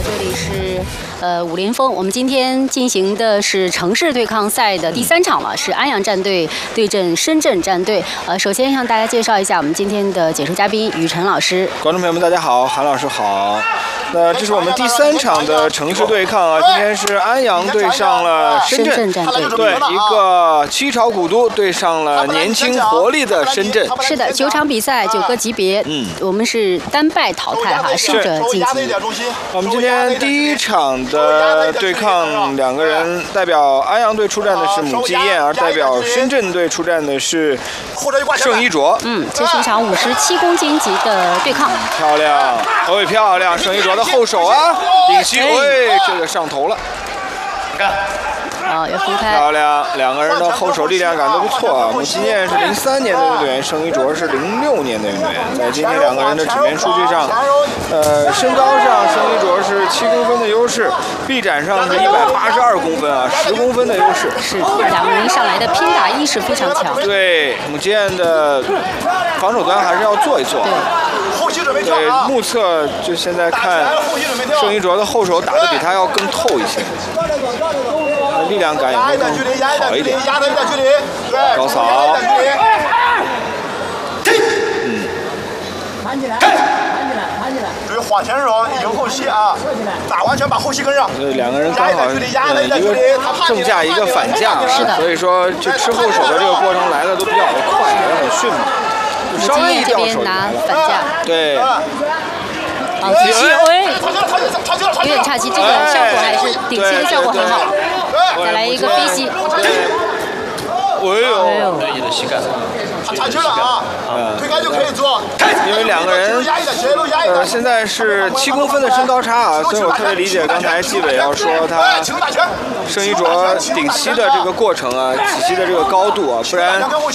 这里是武林风。我们今天进行的是城市对抗赛的第3场了，是安阳战队对阵深圳战队。首先向大家介绍一下我们今天的解说嘉宾雨辰老师。 观众朋友们，大家好，韩老师好。那这是我们第3场的城市对抗啊，今天是安阳对上了深圳战队， 对，一个七朝古都对上了年轻活力的深圳。 是的，9场比赛9个级别，我们是单败淘汰哈，胜者晋级。 我们今天第1场的对抗，两个人代表安阳队出战的是母鸡燕，而代表深圳队出战的是盛一卓。 这是一场57公斤级的对抗。 漂亮，漂亮，盛一卓的后手啊，顶膝，这个上头了。你看。 要分开。 漂亮，两个人的后手力量感都不错啊。母鸡燕是03年的运动员，盛一卓是06年的运动员。在今天两个人的纸面数据上，身高上盛一卓是7公分的优势，臂展上是182公分啊，10公分的优势。 是，两个人上来的拼打意识非常强。 对，母鸡燕的防守端还是要做一做。对，目测就现在看，盛一卓的后手打得比他要更透一些。力量感也会更好一点。高扫， 盘起来，注意花钱的时候用后膝啊，打完全把后膝跟上。 两个人刚好一个正架一个反架，所以说就吃后手的这个过程来的都比较的快，也很迅猛。就稍微一掉手拿反架。 对。 好，继续，有点岔气，这个效果还是顶膝的效果很好。再来一个飞膝。 你的膝盖。 插球了啊！推开就可以做。 因为两个人现在是7公分的身高差啊，所以我特别理解刚才纪委要说他盛一卓顶膝的这个过程啊，起膝的这个高度啊，不然